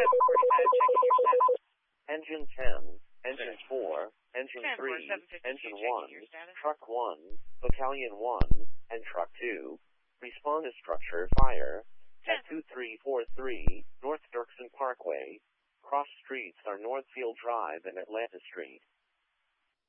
745, checking your status. Engine 10, Engine 4, Engine 3, 750, Engine checking 1, your status. Truck 1, Battalion 1, and Truck 2. Respond to structure fire at 2343 North Dirksen Parkway. Cross streets are Northfield Drive and Atlanta Street.